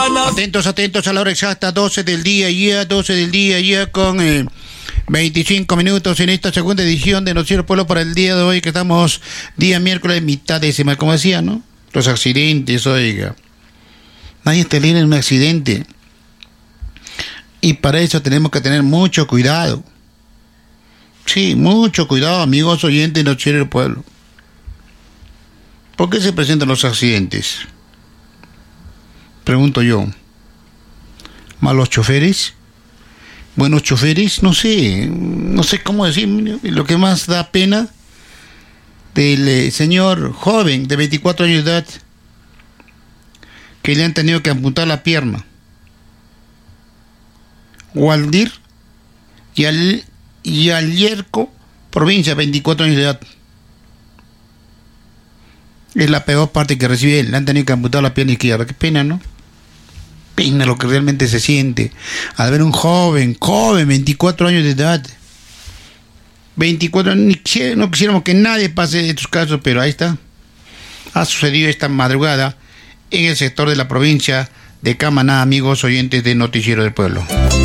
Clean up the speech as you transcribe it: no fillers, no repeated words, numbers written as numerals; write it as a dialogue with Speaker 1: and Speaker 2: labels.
Speaker 1: ganas.
Speaker 2: Atentos, atentos a la hora exacta, 12 del día ya con 25 minutos en esta segunda edición de Noticiero Pueblo para el día de hoy, que estamos día miércoles, mitad décima, como decía, ¿no? Los accidentes, oiga. Nadie está libre en un accidente. Y para eso tenemos que tener mucho cuidado. Sí, mucho cuidado, amigos oyentes de Noticiero del Pueblo. ¿Por qué se presentan los accidentes? Pregunto yo. ¿Malos choferes? ¿Buenos choferes? No sé cómo decir. Lo que más da pena del señor joven de 24 años de edad que le han tenido que amputar la pierna. Waldir y Yerco, provincia, 24 años de edad. Es la peor parte que recibe él. Le han tenido que amputar la pierna izquierda. Qué pena, ¿no? Pena lo que realmente se siente al ver un joven, 24 años de edad. 24 años, no quisiéramos que nadie pase estos casos, pero ahí está. Ha sucedido esta madrugada en el sector de la provincia de Camaná, amigos oyentes de Noticiero del Pueblo.